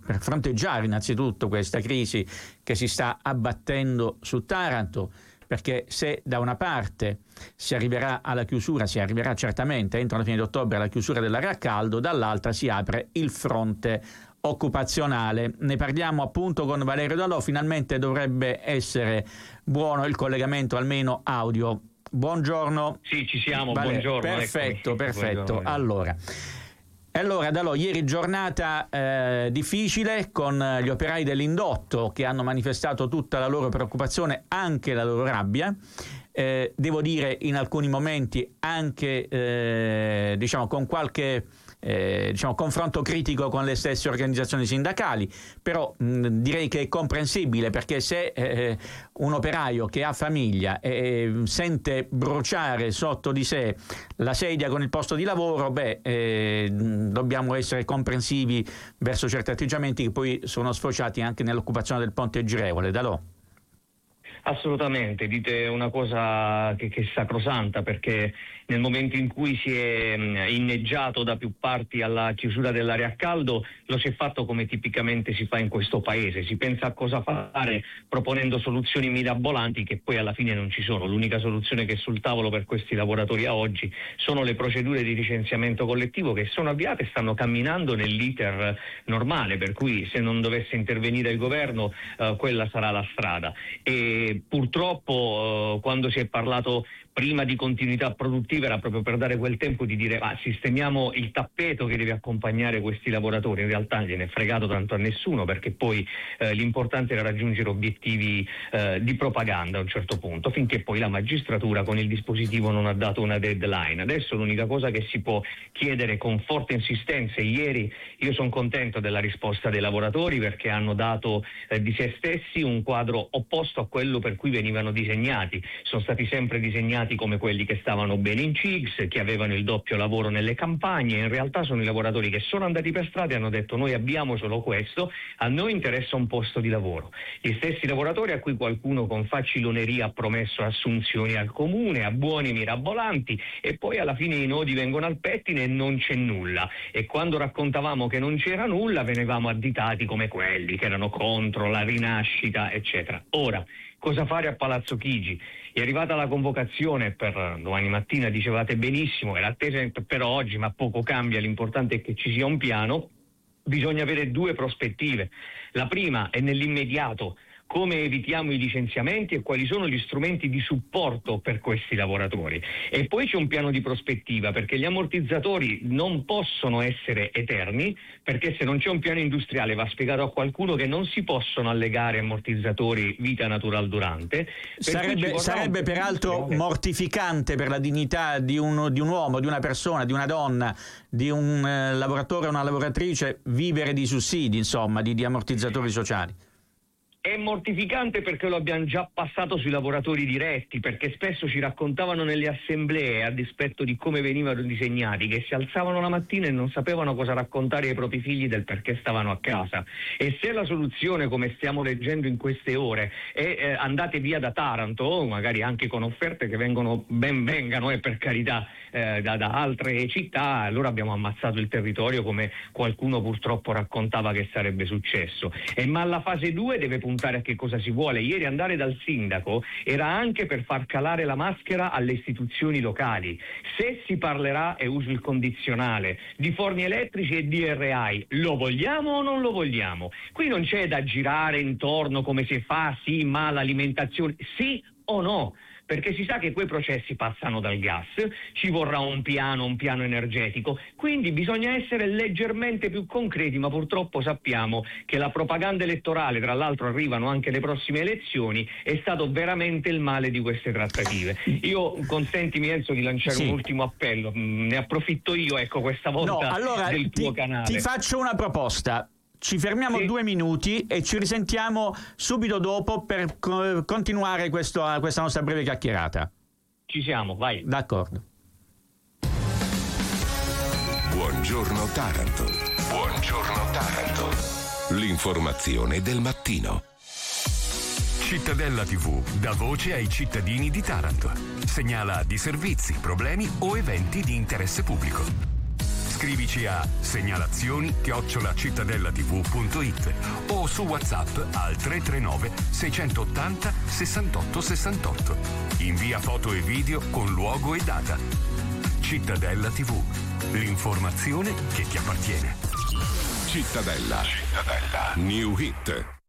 per fronteggiare innanzitutto questa crisi che si sta abbattendo su Taranto, perché se da una parte si arriverà certamente entro la fine di ottobre alla chiusura dell'area a caldo, dall'altra si apre il fronte occupazionale. Ne parliamo appunto con Valerio Dalò, finalmente dovrebbe essere buono il collegamento almeno audio. Buongiorno. Sì, ci siamo, Valerio. buongiorno. Perfetto. Buongiorno. Allora Dalò, ieri giornata difficile con gli operai dell'indotto che hanno manifestato tutta la loro preoccupazione, anche la loro rabbia. Devo dire in alcuni momenti anche con qualche confronto critico con le stesse organizzazioni sindacali, però direi che è comprensibile, perché se un operaio che ha famiglia e sente bruciare sotto di sé la sedia con il posto di lavoro, dobbiamo essere comprensivi verso certi atteggiamenti che poi sono sfociati anche nell'occupazione del ponte girevole. Dalò. Assolutamente, dite una cosa che è sacrosanta, perché nel momento in cui si è inneggiato da più parti alla chiusura dell'area a caldo, lo si è fatto come tipicamente si fa in questo paese, si pensa a cosa fare proponendo soluzioni mirabolanti che poi alla fine non ci sono. L'unica soluzione che è sul tavolo per questi lavoratori a oggi sono le procedure di licenziamento collettivo che sono avviate e stanno camminando nell'iter normale, per cui se non dovesse intervenire il governo quella sarà la strada. E purtroppo quando si è parlato prima di continuità produttiva era proprio per dare quel tempo di dire sistemiamo il tappeto che deve accompagnare questi lavoratori. In realtà gliene è fregato tanto a nessuno, perché poi l'importante era raggiungere obiettivi di propaganda a un certo punto, finché poi la magistratura con il dispositivo non ha dato una deadline. Adesso l'unica cosa che si può chiedere con forte insistenza, e ieri io sono contento della risposta dei lavoratori, perché hanno dato di se stessi un quadro opposto a quello per cui venivano disegnati. Sono stati sempre disegnati come quelli che stavano bene in CIGS, che avevano il doppio lavoro nelle campagne. In realtà sono i lavoratori che sono andati per strada e hanno detto: noi abbiamo solo questo, a noi interessa un posto di lavoro. Gli stessi lavoratori a cui qualcuno con faciloneria ha promesso assunzioni al comune, a buoni mirabolanti, e poi alla fine i nodi vengono al pettine e non c'è nulla. E quando raccontavamo che non c'era nulla venivamo additati come quelli che erano contro la rinascita, eccetera. Ora, cosa fare a Palazzo Chigi? È arrivata la convocazione per domani mattina, dicevate benissimo, era attesa per oggi, ma poco cambia, l'importante è che ci sia un piano. Bisogna avere due prospettive. La prima è nell'immediato: come evitiamo i licenziamenti e quali sono gli strumenti di supporto per questi lavoratori. E poi c'è un piano di prospettiva, perché gli ammortizzatori non possono essere eterni, perché se non c'è un piano industriale va spiegato a qualcuno che non si possono allegare ammortizzatori vita natural durante. Sarebbe peraltro mortificante per la dignità di un uomo, di una persona, di una donna, di un lavoratore o una lavoratrice vivere di sussidi, insomma, di ammortizzatori sociali. È mortificante perché lo abbiamo già passato sui lavoratori diretti, perché spesso ci raccontavano nelle assemblee, a dispetto di come venivano disegnati, che si alzavano la mattina e non sapevano cosa raccontare ai propri figli del perché stavano a casa. E se la soluzione, come stiamo leggendo in queste ore, è andate via da Taranto, magari anche con offerte che vengano, ben vengano, per carità, da altre città, allora abbiamo ammazzato il territorio, come qualcuno purtroppo raccontava che sarebbe successo. Ma la fase 2 deve puntare a che cosa si vuole. Ieri andare dal sindaco era anche per far calare la maschera alle istituzioni locali. Se si parlerà, e uso il condizionale, di forni elettrici e di RAI, lo vogliamo o non lo vogliamo? Qui non c'è da girare intorno come si fa, sì, ma l'alimentazione, sì o no? Perché si sa che quei processi passano dal gas, ci vorrà un piano energetico, quindi bisogna essere leggermente più concreti, ma purtroppo sappiamo che la propaganda elettorale, tra l'altro arrivano anche le prossime elezioni, è stato veramente il male di queste trattative. Io, consentimi Enzo di lanciare un ultimo appello, ne approfitto io, questa volta del tuo canale. Ti faccio una proposta. Ci fermiamo 2 minuti e ci risentiamo subito dopo per continuare questa nostra breve chiacchierata. Ci siamo, vai. D'accordo. Buongiorno Taranto. Buongiorno Taranto. L'informazione del mattino. Cittadella TV dà voce ai cittadini di Taranto. Segnala disservizi, problemi o eventi di interesse pubblico. Scrivici a segnalazioni@cittadellatv.it o su WhatsApp al 339 680 68 68. Invia foto e video con luogo e data. Cittadella TV, l'informazione che ti appartiene. Cittadella. New Hit.